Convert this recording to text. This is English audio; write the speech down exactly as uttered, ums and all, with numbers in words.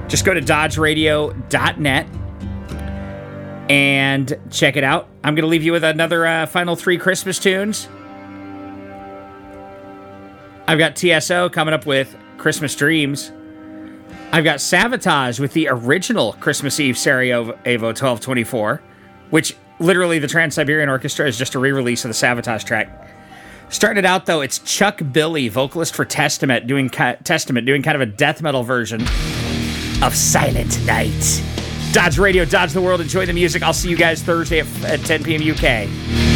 Just go to dodge radio dot net and check it out. I'm going to leave you with another uh, final three Christmas tunes. I've got T S O coming up with Christmas Dreams. I've got Savatage with the original Christmas Eve Sarajevo twelve twenty-four, which literally the Trans-Siberian Orchestra is just a re-release of the Savatage track. Starting it out, though, it's Chuck Billy, vocalist for Testament, doing ca- Testament, doing kind of a death metal version of Silent Night. Dodge Radio, Dodge the World. Enjoy the music. I'll see you guys Thursday at, at ten p.m. U K.